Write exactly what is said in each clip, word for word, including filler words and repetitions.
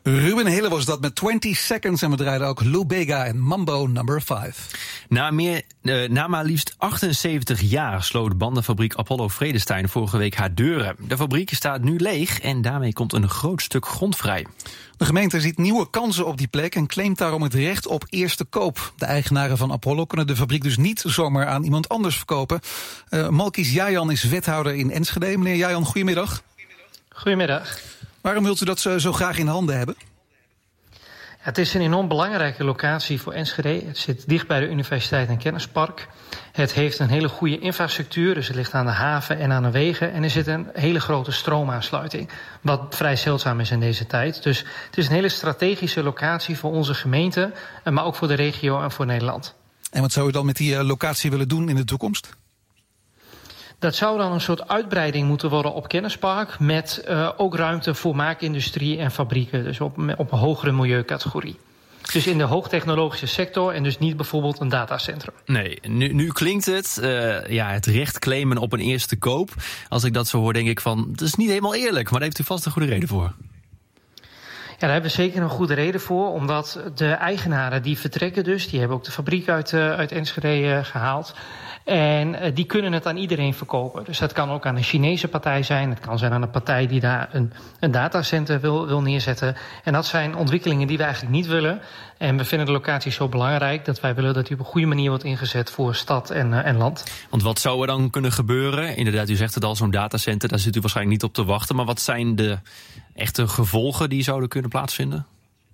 Ruben Hille was dat met twinty seconds en we draaiden ook Lou Bega en Mambo number five. Na, meer, uh, na maar liefst achtenzeventig jaar sloot bandenfabriek Apollo Vredestein vorige week haar deuren. De fabriek staat nu leeg en daarmee komt een groot stuk grond vrij. De gemeente ziet nieuwe kansen op die plek en claimt daarom het recht op eerste koop. De eigenaren van Apollo kunnen de fabriek dus niet zomaar aan iemand anders verkopen. Uh, Malkis Jajan is wethouder in Enschede. Meneer Jajan, goedemiddag. Goedemiddag. Waarom wilt u dat zo, zo graag in handen hebben? Ja, het is een enorm belangrijke locatie voor Enschede. Het zit dicht bij de universiteit en kennispark. Het heeft een hele goede infrastructuur, dus het ligt aan de haven en aan de wegen. En er zit een hele grote stroomaansluiting, wat vrij zeldzaam is in deze tijd. Dus het is een hele strategische locatie voor onze gemeente, maar ook voor de regio en voor Nederland. En wat zou u dan met die locatie willen doen in de toekomst? Dat zou dan een soort uitbreiding moeten worden op kennispark, met uh, ook ruimte voor maakindustrie en fabrieken, dus op, op een hogere milieucategorie. Dus in de hoogtechnologische sector en dus niet bijvoorbeeld een datacentrum. Nee, nu, nu klinkt het, uh, ja, het recht claimen op een eerste koop. Als ik dat zo hoor, denk ik van, dat is niet helemaal eerlijk, maar daar heeft u vast een goede reden voor. Ja, daar hebben we zeker een goede reden voor, omdat de eigenaren die vertrekken dus, die hebben ook de fabriek uit, uh, uit Enschede uh, gehaald. En uh, die kunnen het aan iedereen verkopen. Dus dat kan ook aan een Chinese partij zijn. Het kan zijn aan een partij die daar een, een datacenter wil, wil neerzetten. En dat zijn ontwikkelingen die we eigenlijk niet willen. En we vinden de locatie zo belangrijk dat wij willen dat die op een goede manier wordt ingezet voor stad en, uh, en land. Want wat zou er dan kunnen gebeuren? Inderdaad, u zegt het al, zo'n datacenter, daar zit u waarschijnlijk niet op te wachten. Maar wat zijn de echte gevolgen die zouden kunnen plaatsvinden?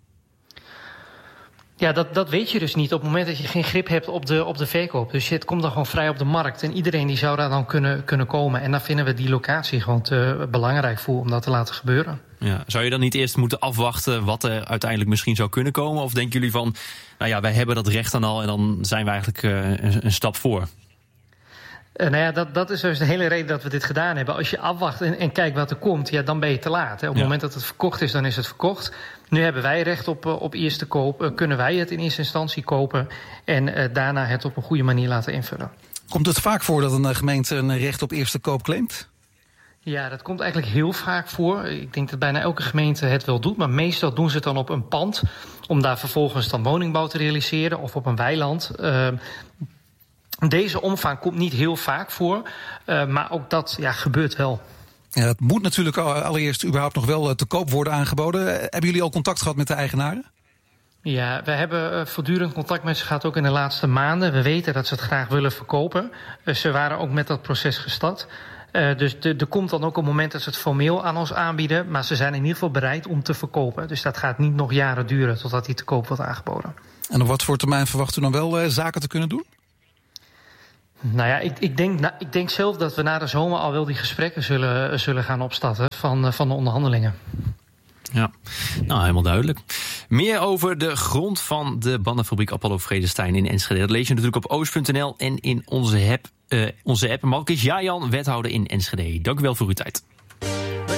Ja, dat, dat weet je dus niet op het moment dat je geen grip hebt op de, op de verkoop. Dus het komt dan gewoon vrij op de markt. En iedereen die zou daar dan kunnen, kunnen komen. En dan vinden we die locatie gewoon te belangrijk voor om dat te laten gebeuren. Ja, zou je dan niet eerst moeten afwachten wat er uiteindelijk misschien zou kunnen komen? Of denken jullie van, nou ja, wij hebben dat recht dan al en dan zijn we eigenlijk uh, een, een stap voor? Uh, nou ja, dat, dat is dus de hele reden dat we dit gedaan hebben. Als je afwacht en, en kijkt wat er komt, ja, dan ben je te laat. Hè. Op het ja. moment dat het verkocht is, dan is het verkocht. Nu hebben wij recht op, op eerste koop. Uh, kunnen wij het in eerste instantie kopen en uh, daarna het op een goede manier laten invullen. Komt het vaak voor dat een gemeente een recht op eerste koop claimt? Ja, dat komt eigenlijk heel vaak voor. Ik denk dat bijna elke gemeente het wel doet, maar meestal doen ze het dan op een pand, om daar vervolgens dan woningbouw te realiseren of op een weiland. Uh, Deze omvang komt niet heel vaak voor, uh, maar ook dat ja, gebeurt wel. Ja, het moet natuurlijk allereerst überhaupt nog wel te koop worden aangeboden. Hebben jullie al contact gehad met de eigenaren? Ja, we hebben uh, voortdurend contact met ze gehad, ook in de laatste maanden. We weten dat ze het graag willen verkopen. Uh, ze waren ook met dat proces gestart. Uh, dus er komt dan ook een moment dat ze het formeel aan ons aanbieden, maar ze zijn in ieder geval bereid om te verkopen. Dus dat gaat niet nog jaren duren totdat die te koop wordt aangeboden. En op wat voor termijn verwacht u dan wel uh, zaken te kunnen doen? Nou ja, ik, ik, denk, nou, ik denk zelf dat we na de zomer al wel die gesprekken zullen, zullen gaan opstarten van, van de onderhandelingen. Ja, nou helemaal duidelijk. Meer over de grond van de bandenfabriek Apollo Vredestein in Enschede. Dat lees je natuurlijk op oost punt n l en in onze app, uh, onze app. Malkis Jajan, wethouder in Enschede. Dank u wel voor uw tijd.